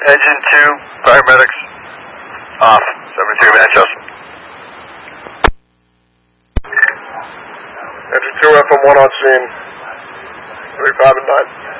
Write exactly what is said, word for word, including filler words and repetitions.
Engine two, paramedics, off. seventy-two Manchester. Engine two, F M one on scene. thirty-five and nine.